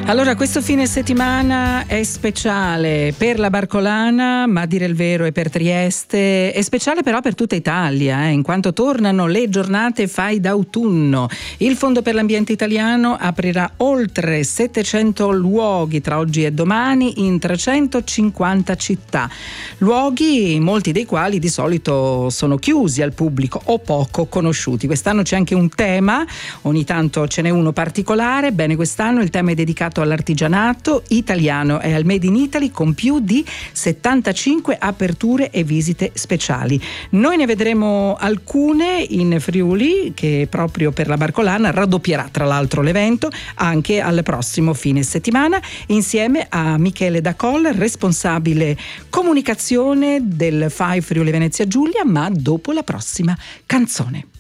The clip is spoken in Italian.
Allora, questo fine settimana è speciale per la Barcolana, ma a dire il vero è per Trieste, è speciale però per tutta Italia, in quanto tornano le giornate Fai d'autunno. Il Fondo per l'Ambiente Italiano aprirà oltre 700 luoghi tra oggi e domani in 350 città. Luoghi, molti dei quali di solito sono chiusi al pubblico o poco conosciuti. Quest'anno c'è anche un tema, ogni tanto ce n'è uno particolare. Bene, quest'anno il tema è dedicato all'artigianato italiano e al Made in Italy, con più di 75 aperture e visite speciali. Noi ne vedremo alcune in Friuli, che proprio per la Barcolana raddoppierà tra l'altro l'evento anche al prossimo fine settimana, insieme a Michele Dacol, responsabile comunicazione del FAI Friuli Venezia Giulia, ma dopo la prossima canzone.